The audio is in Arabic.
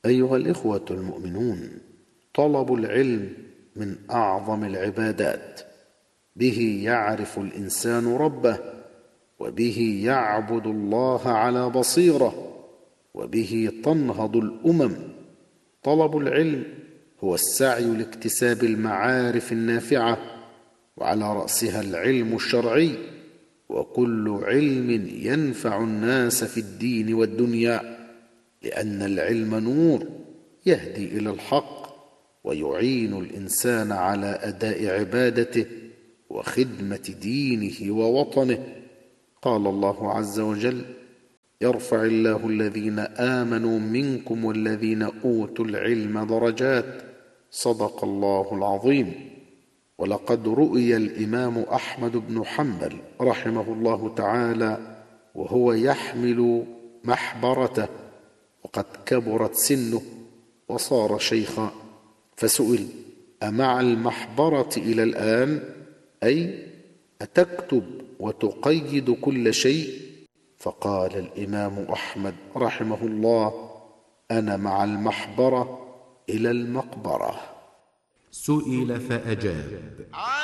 أيها الإخوة المؤمنون، طلب العلم من أعظم العبادات، به يعرف الإنسان ربه، وبه يعبد الله على بصيرة، وبه تنهض الأمم. طلب العلم هو السعي لاكتساب المعارف النافعة، وعلى رأسها العلم الشرعي، وكل علم ينفع الناس في الدين والدنيا، لأن العلم نور يهدي إلى الحق، ويعين الإنسان على أداء عبادته وخدمة دينه ووطنه. قال الله عز وجل: يرفع الله الذين آمنوا منكم والذين أوتوا العلم درجات. صدق الله العظيم. ولقد رؤي الإمام أحمد بن حنبل رحمه الله تعالى وهو يحمل محبرته، وقد كبرت سنه وصار شيخا، فسئل: أمع المحبرة إلى الآن؟ أي أتكتب وتقيد كل شيء؟ فقال الإمام أحمد رحمه الله: أنا مع المحبرة إلى المقبرة. سئل فأجاب: